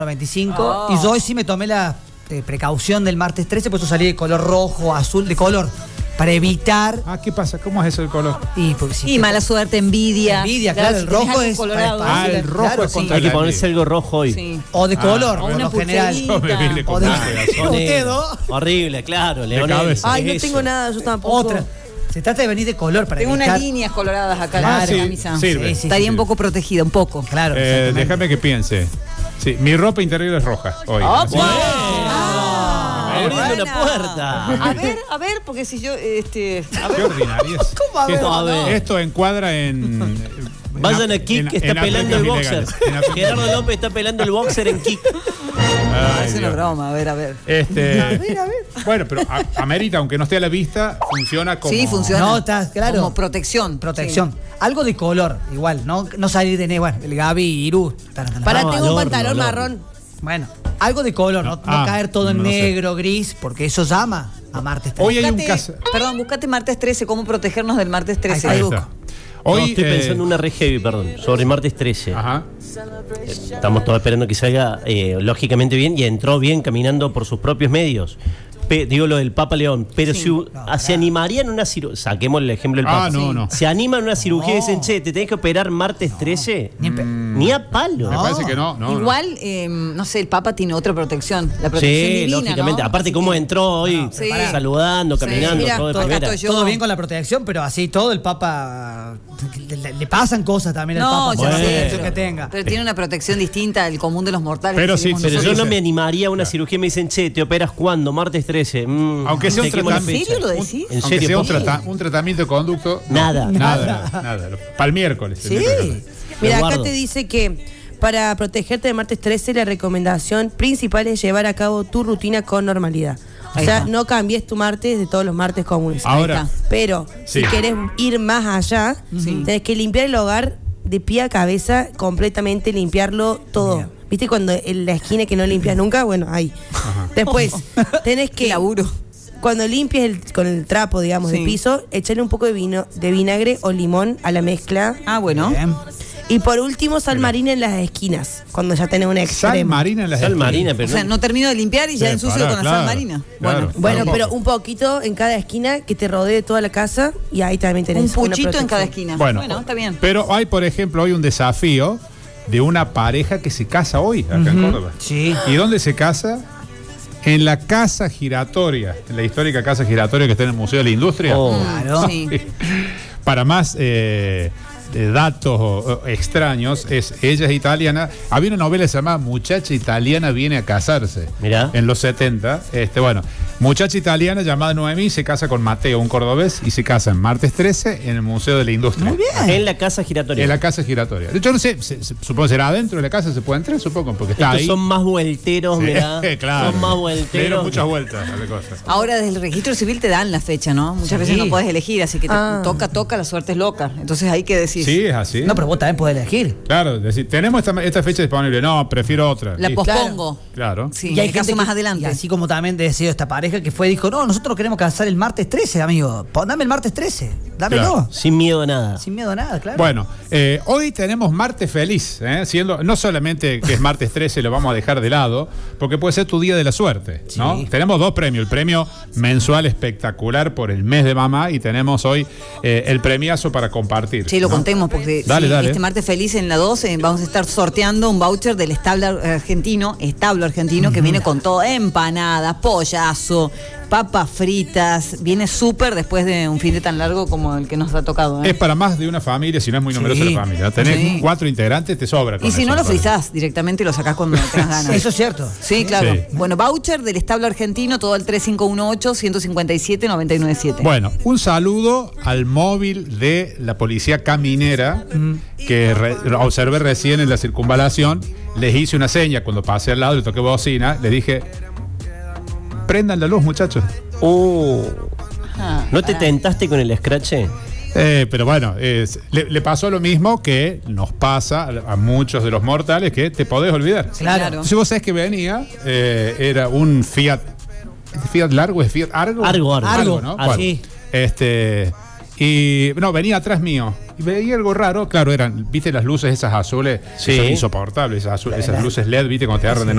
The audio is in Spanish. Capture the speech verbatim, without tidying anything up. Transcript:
veinticinco, Oh. y yo hoy sí me tomé la eh, precaución del martes trece, por eso salí de color rojo, azul, de color, para evitar. Ah, ¿qué pasa? ¿Cómo es eso el color? Y, porque si Y te- mala suerte, envidia. Envidia, claro, el si tenés rojo algo es colorado. para- Ah, el rojo claro, es sí. contra Hay que la ponerse envidia. algo rojo hoy. Sí. O de color, o por una lo general. pulserita. Yo me vine con O de- pulsera. o dedo. Horrible, claro, Leonel. cabeza. Ay, no Es tengo eso. nada, yo tampoco. Otra. Se trata de venir de color para Tengo evitar. unas líneas coloradas acá en Claro. la Sí, camisa. sirve. Sí, sí, Estaría sí. un poco protegida, un poco. Claro, Eh, exactamente. déjame que piense. Sí, mi ropa interior es roja hoy. ¡Opa! Así que- Ah, Abriendo una buena. puerta. A ver, a ver, porque si yo, este, a Qué ver. ordinarias. ¿Cómo a ver? Esto, A ver. esto encuadra en. Vayan a Kik, que está pelando el boxer. Gerardo López está pelando el boxer en Kik. Es una broma, a ver, a ver. Este, Bueno, pero a- amerita, aunque no esté a la vista, funciona como. Sí, funciona. No, estás claro. Como protección. Protección. Algo de color, igual, no, no salir de negro. Bueno, el Gaby y Irú. taran, taran. Pará, No, tengo un adorno, pantalón adorno. marrón. Bueno, algo de color, no, no Ah, caer todo en no sé. negro, gris, porque eso llama a martes trece. Hoy hay un Buscate- caso. Perdón, buscate martes trece, cómo protegernos del martes trece. Ahí Ahí busco. está. Hoy Hoy estoy eh, pensando una re heavy, perdón, sobre martes trece. Ajá. Estamos todos esperando que salga eh, lógicamente bien y entró bien caminando por sus propios medios. Pe- digo lo del Papa León, pero si u- No, ah, se animarían a una cirugía, saquemos el ejemplo del Ah, Papa. no, no. Se animan a una cirugía y No. dicen, che, te tenés que operar martes trece. Ni en pe- Ni a palo. Me parece que no. no Igual, eh, no sé, el Papa tiene otra protección. La protección Sí, divina, lógicamente. ¿no? Aparte, Así cómo que- entró hoy, Sí. saludando, Sí, caminando, mira, todo de todo- primera. acá estoy yo. Todo bien con la protección, pero así todo el Papa le, le- le pasan cosas también al No, Papa ya por la sé, protección pero- que tenga. Pero tiene una protección distinta al común de los mortales. Pero que sí, tenemos Pero nosotros. yo no dice- me animaría a una cirugía y me dicen, che, ¿te operas cuándo? ¿Martes trece? Mm, Aunque sea un te quemo la tratamiento. ¿En serio fecha. lo decís? ¿En Aunque serio? sea un, posta? trata- un tratamiento de conducto. no. Nada. Nada, nada. nada. Para el miércoles. el Sí. miércoles. Mira, Lo acá guardo. te dice que para protegerte de martes trece, la recomendación principal es llevar a cabo tu rutina con normalidad. O Ahí sea, está. no cambies tu martes de todos los martes comunes. Ahora, está. Pero Sí. si querés ir más allá, Sí. tenés que limpiar el hogar de pie a cabeza, completamente limpiarlo todo. Bien. ¿Viste cuando en la esquina que no limpias nunca? Bueno, ahí. Después, tenés Qué que, laburo. cuando limpies el- con el trapo, digamos, Sí. de piso, echarle un poco de vino, de vinagre o limón a la mezcla. Ah, bueno. Bien. Y por último, sal marina en las esquinas, cuando ya tenés una sal extrema. marina en las Sal esquinas. marina, O pero sea, no. no termino de limpiar y ya Sí, ensucio pará, con la claro, sal marina. claro. Bueno, Bueno, Tampoco. pero un poquito en cada esquina que te rodee toda la casa y ahí también tenés un una puchito en protección. cada esquina. Bueno, está bien. Pero hay, por ejemplo, hoy un desafío de una pareja que se casa hoy, acá en Córdoba. Sí. ¿Y dónde se casa? En la casa giratoria, en la histórica casa giratoria que está en el Museo de la Industria. Oh. Claro. Sí. Para más eh, eh, datos o- o extraños, es ella es italiana. Había una novela que se llama Muchacha Italiana viene a casarse. Mirá. En los setenta. Este, bueno, muchacha italiana llamada Noemí se casa con Mateo, un cordobés, y se casan martes trece en el Museo de la Industria. Muy bien. En la casa giratoria. En la casa giratoria. Yo no sé, se- se- supongo que será adentro de la casa, se puede entrar, supongo, porque está Estos ahí. son más vuelteros, Sí, mirá. claro. Son más Le dieron vuelteros. muchas vueltas a la cosa. Ahora desde el registro civil te dan la fecha, ¿no? Muchas Sí. veces no puedes elegir, así que te Ah. toca, toca, la suerte es loca. Entonces hay que decir. Sí, es así. No, pero vos también podés elegir. Claro, es decir, tenemos esta, esta fecha disponible. No, prefiero otra. La Listo. pospongo. Claro. Sí, Y hay en caso gente más que- adelante. Y así como también decidió esta pareja que fue, dijo, no, nosotros queremos casar el martes trece, amigo. Pon- Dame el martes trece. Dámelo. Claro. Sin miedo a nada. Sin miedo a nada, claro. Bueno, eh, hoy tenemos martes feliz, ¿eh? Siendo, no solamente que es martes trece, lo vamos a dejar de lado, porque puede ser tu día de la suerte, ¿no? Sí. Tenemos dos premios, el premio mensual espectacular por el mes de mamá y tenemos hoy eh, el premiazo para compartir. Sí, lo ¿no? contemos porque Dale, sí, dale. este martes feliz en la doce vamos a estar sorteando un voucher del establo argentino, establo argentino que viene con todo, empanadas, pollazo, papas fritas, viene súper después de un fin de tan largo como el que nos ha tocado. ¿eh? Es para más de una familia, si no es muy numerosa Sí. la familia. Tenés Sí. cuatro integrantes, te sobra. con Y si eso, no lo me parece. frizás directamente y lo sacás cuando tengas ganas. Eso es cierto. Sí, claro. Sí. Bueno, voucher del establo argentino, todo al tres cinco uno ocho, uno cinco siete, nueve nueve siete. Bueno, un saludo al móvil de la policía caminera que re- observé recién en la circunvalación. Les hice una seña cuando pasé al lado, le toqué bocina, le dije, prendan la luz, muchachos. Uh, Ah, ¿No te pará. tentaste con el scratch? Eh, pero bueno, es- le, le pasó lo mismo que nos pasa a, a muchos de los mortales, que te podés olvidar. Claro. Entonces vos sabés que venía, eh, era un Fiat, ¿es Fiat largo? ¿Es Fiat Argo? Argo, Argo. Argo, ¿no? ah, Bueno, sí. este, Y no, venía atrás mío. Y veía algo raro. Claro, eran, viste las luces esas azules. Sí. Son insoportables, esas, azules, esas luces L E D, viste, cuando te agarran de